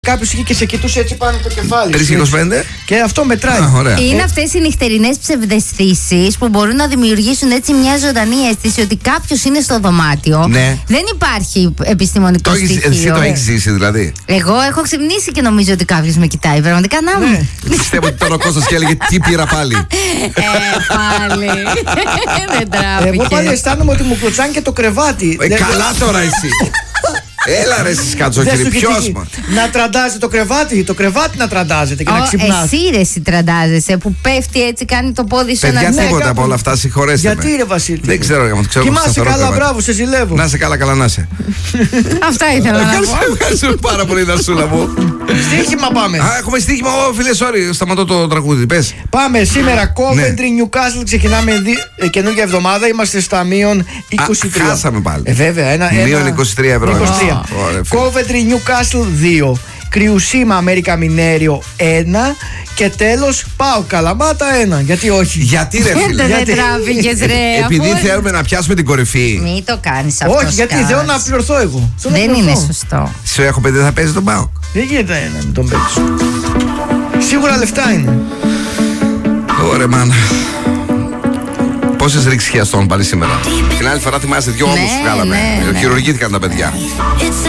Κάποιος είχε και σε κοιτούσε έτσι πάνω το κεφάλι. 3,25. Και αυτό μετράει. Είναι αυτές οι νυχτερινές ψευδαισθήσεις που μπορούν να δημιουργήσουν έτσι μια ζωντανή αίσθηση ότι κάποιος είναι στο δωμάτιο. Ναι. Δεν υπάρχει επιστημονικό στοιχείο. Εσύ το έχεις ζήσει δηλαδή? Εγώ έχω ξυπνήσει και νομίζω ότι κάποιος με κοιτάει. Πραγματικά να μου. Πιστεύω ότι τώρα ο Κώστας και έλεγε τι πήρα πάλι. Πάλι. Δεν τράπηκε. Εγώ πάλι αισθάνομαι ότι μου κλωτσάνε και το κρεβάτι. Καλά τώρα εσύ. Έλα ρε εσείς Κατζόκυρη, ποιος μα. Να τραντάζει το κρεβάτι να τραντάζεται και να ξυπνάς. Εσύ ρε εσύ τραντάζεσαι που πέφτει έτσι, κάνει το πόδι σου Παιδιά, τίποτα από όλα αυτά, συγχωρέστε με. Γιατί ρε Βασίλη? Δεν ξέρω, για να το ξέρω. Κοιμάσαι καλά, μπράβο, σε ζηλεύω. Να είσαι καλά να είσαι. Αυτά ήθελα να πω. Ευχαριστούμε πάρα πολύ, Δασούλα μου. Στοίχημα πάμε. Α, έχουμε στοίχημα, φίλε, sorry, σταματώ το τραγούδι, πες. Πάμε σήμερα, Coventry, Newcastle, ξεκινάμε καινούργια εβδομάδα, είμαστε στα μείον 23. Χάσαμε πάλι. Βέβαια, μείον 23 ευρώ. Coventry, Newcastle 2. Κρυουσίμα, Αμέρικα Μινέριο 1. Και τέλος πάω Καλαμάτα 1. Γιατί όχι? Γιατί ρε φίλε? Δεν τράβηκες ρε. Επειδή θέλουμε να πιάσουμε την κορυφή. Μην το κάνεις αυτό. Όχι, γιατί θέλω να πληρωθώ εγώ. Δεν είναι σωστό. Σου έχω παιδί, θα παίζει τον ΠΑΟΚ. Δεν γίνεται να μην τον παίξω. Σίγουρα λεφτά είναι. Ωραία μάνα. Πόσες ρίξεις χιαστών πάλι σήμερα? Την άλλη φορά θυμάσαι, 2 όμως βγάλαμε. Χειρουργήθηκαν τα παιδιά.